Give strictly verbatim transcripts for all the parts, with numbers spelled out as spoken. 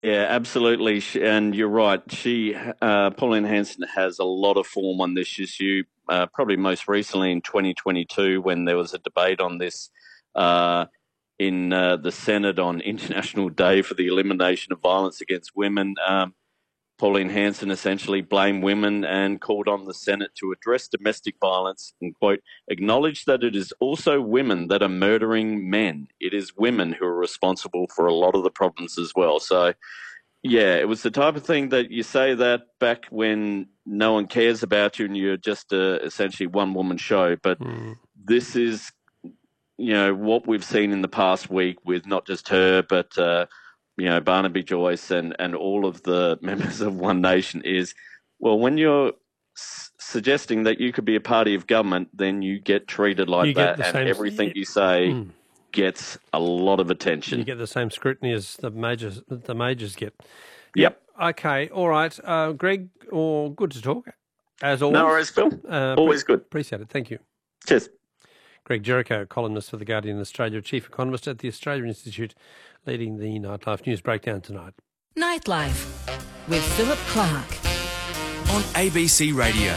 Yeah, absolutely. She- And you're right. She, uh, Pauline Hanson, has a lot of form on this issue. Uh, probably most recently in twenty twenty-two, when there was a debate on this uh, in uh, the Senate on International Day for the Elimination of Violence Against Women. Um, Pauline Hanson essentially blamed women and called on the Senate to address domestic violence and, quote, acknowledge that it is also women that are murdering men. It is women who are responsible for a lot of the problems as well. So, yeah, it was the type of thing that you say that back when no one cares about you and you're just a, essentially one woman show. But Mm. this is, you know, what we've seen in the past week with not just her, but, uh, you know, Barnaby Joyce and, and all of the members of One Nation is, well, when you're s- suggesting that you could be a party of government, then you get treated like You get that. the And same- everything you say Mm. gets a lot of attention. You get the same scrutiny as the majors the majors get. Yep. Okay. All right. Uh, Greg, or good to talk, as always. No worries, Phil. Uh, Always good. Appreciate it. Thank you. Cheers. Greg Jericho, columnist for The Guardian Australia, chief economist at the Australia Institute, leading the Nightlife News Breakdown tonight. Nightlife with Philip Clark. On A B C Radio.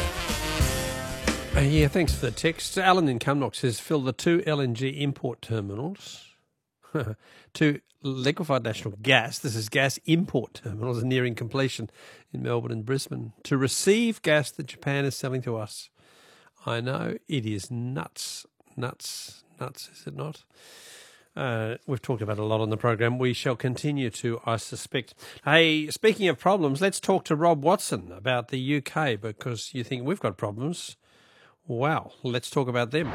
Uh, yeah, thanks for the text. Alan in Cumnock says, Phil, the two L N G import terminals, two liquefied natural gas, this is gas import terminals, are nearing completion in Melbourne and Brisbane to receive gas that Japan is selling to us. I know, it is nuts, nuts, nuts, is it not? Uh, we've talked about it a lot on the program. We shall continue to, I suspect. Hey, speaking of problems, let's talk to Rob Watson about the U K, because you think we've got problems. Wow, let's talk about them.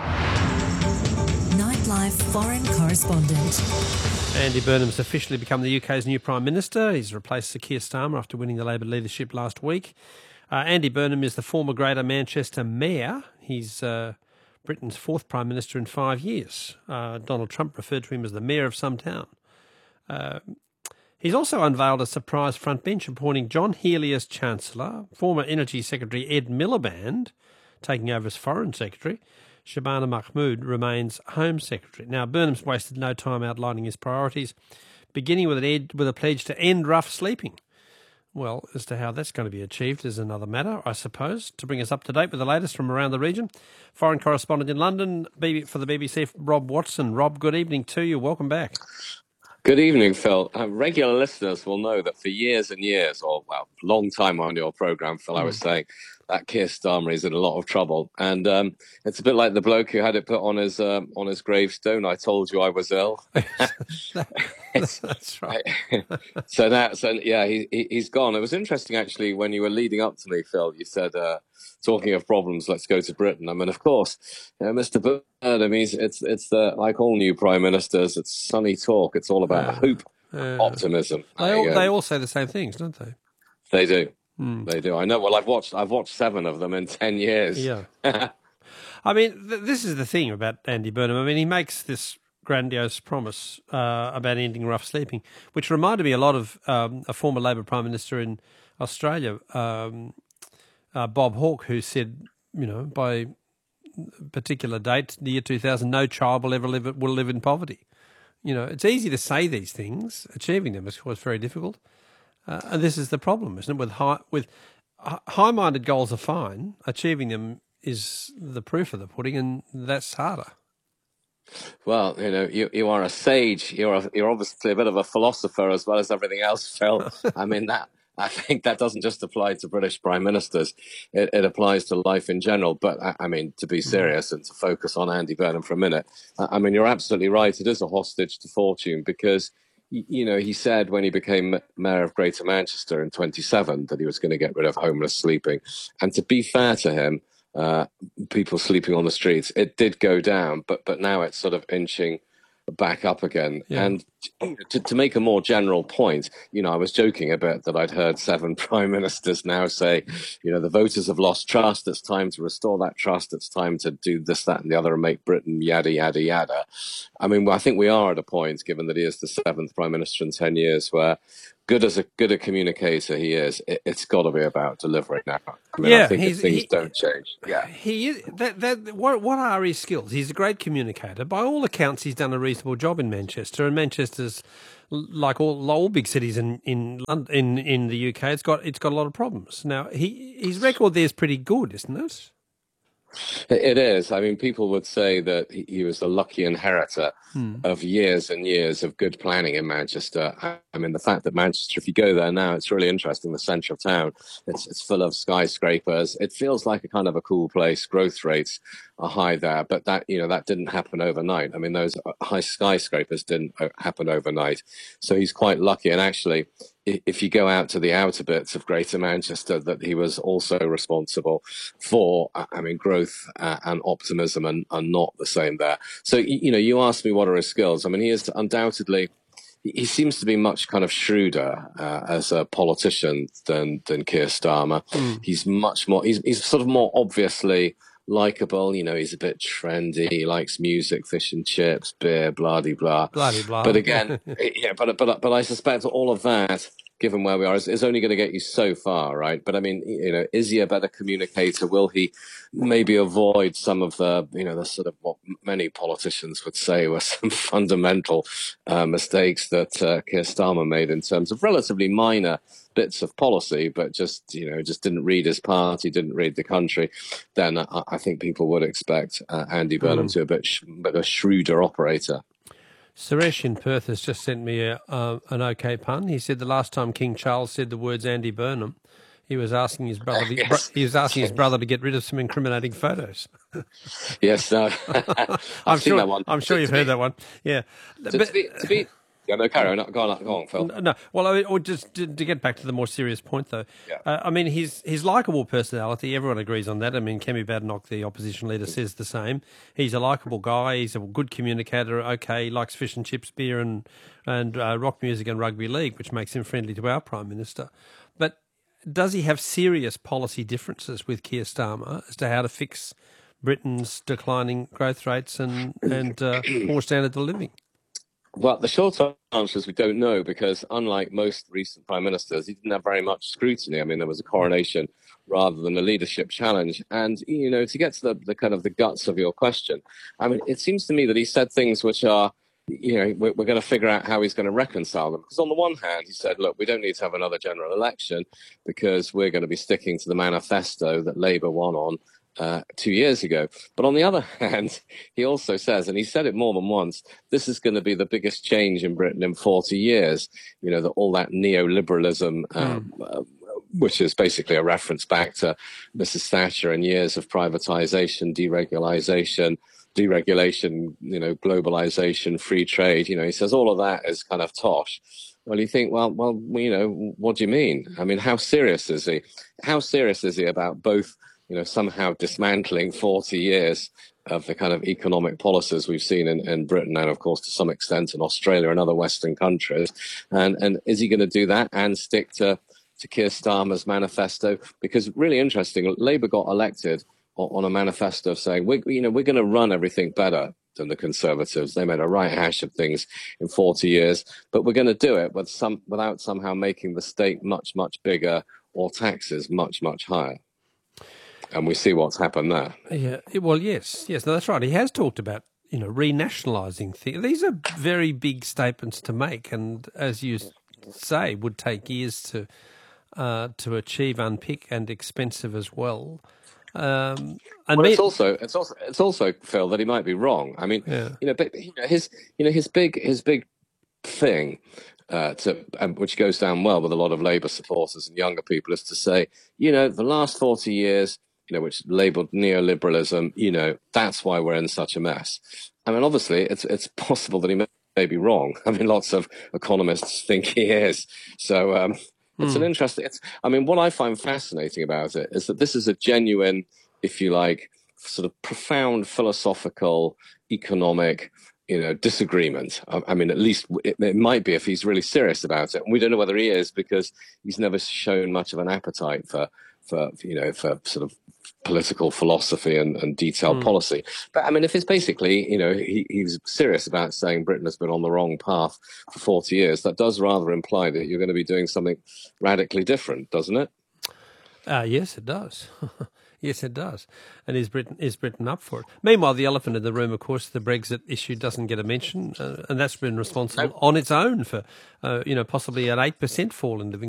Nightlife foreign correspondent. Andy Burnham's officially become the U K's new Prime Minister. He's replaced Sir Keir Starmer after winning the Labor leadership last week. Uh, Andy Burnham is the former Greater Manchester Mayor. He's uh, Britain's fourth Prime Minister in five years. Uh, Donald Trump referred to him as the Mayor of some town. Uh, he's also unveiled a surprise frontbench appointing John Healey as Chancellor, former Energy Secretary Ed Miliband taking over as Foreign Secretary. Shabana Mahmood remains Home Secretary. Now, Burnham's wasted no time outlining his priorities, beginning with, an ed- with a pledge to end rough sleeping. Well, as to how that's going to be achieved is another matter, I suppose. To bring us up to date with the latest from around the region, foreign correspondent in London for the B B C, Rob Watson. Rob, good evening to you. Welcome back. Good evening, Phil. Uh, regular listeners will know that for years and years, or, well, long time on your programme, Phil, mm. I was saying that Keir Starmer is in a lot of trouble. And um, it's a bit like the bloke who had it put on his um, on his gravestone, I told you I was ill. That's right. so, now, so yeah, he, he, he's gone. It was interesting, actually, when you were leading up to me, Phil, you said, uh, talking of problems, let's go to Britain. I mean, of course, you know, Mister Burnham, he's, it's, it's the, like all new prime ministers, it's sunny talk. It's all about uh, hope, uh, optimism. They all, they all say the same things, don't they? They do. Mm. They do. I know. Well, I've watched. I've watched seven of them in ten years. Yeah. I mean, th- this is the thing about Andy Burnham. I mean, he makes this grandiose promise uh, about ending rough sleeping, which reminded me a lot of um, a former Labor Prime Minister in Australia, um, uh, Bob Hawke, who said, you know, by a particular date, the year two thousand, no child will ever live will live in poverty. You know, it's easy to say these things. Achieving them is, of course, very difficult. Uh, and this is the problem, isn't it? With high, with high-minded goals are fine. Achieving them is the proof of the pudding, and that's harder. Well, you know, you you are a sage. You're a, you're obviously a bit of a philosopher as well as everything else, Phil. I mean, that I think that doesn't just apply to British prime ministers. It, it applies to life in general. But I, I mean, to be serious and to focus on Andy Burnham for a minute, I, I mean, you're absolutely right. It is a hostage to fortune because, you know, he said when he became mayor of Greater Manchester in twenty-seven that he was going to get rid of homeless sleeping. And to be fair to him, uh, people sleeping on the streets, it did go down, but but now it's sort of inching back up again. Yeah. And to, to make a more general point, you know, I was joking a bit that I'd heard seven prime ministers now say, you know, the voters have lost trust. It's time to restore that trust. It's time to do this, that, and the other and make Britain yada, yada, yada. I mean, I think we are at a point, given that he is the seventh prime minister in ten years, where good as a good a communicator he is, it, it's got to be about delivering now. I mean, yeah, I think if things he, don't change. Yeah, he is. That, that, what, what are his skills? He's a great communicator. By all accounts, he's done a reasonable job in Manchester, and Manchester's like all all big cities in in London, in in the U K, it's got it's got a lot of problems. Now, he his record there is pretty good, isn't it? It is. I mean, people would say that he he was the lucky inheritor Hmm. of years and years of good planning in Manchester. I I mean, the fact that Manchester, if you go there now, it's really interesting. The centre of town, it's it's full of skyscrapers. It feels like a kind of a cool place. Growth rates are high there, but that you know that didn't happen overnight. I mean, those high skyscrapers didn't uh, happen overnight. So he's quite lucky. And actually, i- if you go out to the outer bits of Greater Manchester, that he was also responsible for. I I mean, growth uh, and optimism are, are not the same there. So y- you know, you asked me what are his skills. I mean, he is undoubtedly. He he seems to be much kind of shrewder uh, as a politician than than Keir Starmer. Mm. He's much more. He's he's sort of more obviously likable. You know, he's a bit trendy. He likes music, fish and chips, beer, blah de blah. Bloody blah. But again, yeah. But but but I suspect all of that, given where we are, is, is only going to get you so far, right? But I mean, you know, is he a better communicator? Will he maybe avoid some of the, you know, the sort of what many politicians would say were some fundamental uh, mistakes that uh, Keir Starmer made in terms of relatively minor bits of policy, but just, you know, just didn't read his party, didn't read the country, then I, I think people would expect uh, Andy Burnham Mm. to be a bit, sh- bit of a shrewder operator. Suresh in Perth has just sent me a, uh, an okay pun. He said the last time King Charles said the words Andy Burnham, he was asking his brother. To, Yes. bro- he was asking his brother to get rid of some incriminating photos. Yes, no, I've I'm seen sure. that one. I'm sure To- you've to heard be- that one. Yeah, To, to be, to be, yeah, no, carry on, go on, go on, Phil. No, well, I mean, or just to, to get back to the more serious point, though. Yeah. Uh, I mean, his his likable personality. Everyone agrees on that. I mean, Kemi Badenoch, the opposition leader, says the same. He's a likable guy. He's a good communicator. Okay, he likes fish and chips, beer, and and uh, rock music and rugby league, which makes him friendly to our prime minister. But does he have serious policy differences with Keir Starmer as to how to fix Britain's declining growth rates and and uh, poor standard of living? Well, the short answer is we don't know, because unlike most recent prime ministers, he didn't have very much scrutiny. I mean, there was a coronation rather than a leadership challenge. And, you know, to get to the, the kind of the guts of your question, I mean, it seems to me that he said things which are, you know, we're, we're going to figure out how he's going to reconcile them. Because on the one hand, he said, look, we don't need to have another general election because we're going to be sticking to the manifesto that Labour won on Uh, two years ago. But on the other hand, he also says, and he said it more than once, this is going to be the biggest change in Britain in forty years. You know, that all that neoliberalism, um, uh, which is basically a reference back to Missus Thatcher and years of privatization, deregulation, deregulation, you know, globalization, free trade. You know, he says all of that is kind of tosh. Well, you think, well, well, you know, what do you mean? I mean, how serious is he? How serious is he about both, you know, somehow dismantling forty years of the kind of economic policies we've seen in, in Britain and, of course, to some extent in Australia and other Western countries? And and is he going to do that and stick to, to Keir Starmer's manifesto? Because really interesting, Labour got elected on, on a manifesto saying, we, you know, we're going to run everything better than the Conservatives. They made a right hash of things in forty years, but we're going to do it with some, without somehow making the state much, much bigger or taxes much, much higher. And we see what's happened there. Yeah, well, yes, yes, no, that's right. He has talked about, you know, renationalising things. These are very big statements to make, and as you say, would take years to uh, to achieve, unpick, and expensive as well. Um, and Well, me- it's also it's also it's also Phil that he might be wrong. I mean, Yeah. you know, but you know, his you know his big his big thing. Uh, to, um, which goes down well with a lot of Labour supporters and younger people, is to say, you know, the last forty years, you know, which labelled neoliberalism, you know, that's why we're in such a mess. I mean, obviously, it's it's possible that he may, may be wrong. I mean, lots of economists think he is. So um, it's an interesting. It's, I mean, what I find fascinating about it is that this is a genuine, if you like, sort of profound philosophical, economic, you know, disagreement. I, I mean, at least it, it might be if he's really serious about it. And we don't know whether he is, because he's never shown much of an appetite for, for you know, for sort of political philosophy and, and detailed Mm. policy. But I mean, if it's basically, you know, he, he's serious about saying Britain has been on the wrong path for forty years, that does rather imply that you're going to be doing something radically different, doesn't it? Uh, yes, it does. Yes, it does. And is Britain is Britain up for it? Meanwhile, the elephant in the room, of course, the Brexit issue doesn't get a mention, uh, and that's been responsible Nope. on its own for, uh, you know, possibly an eight percent fall in living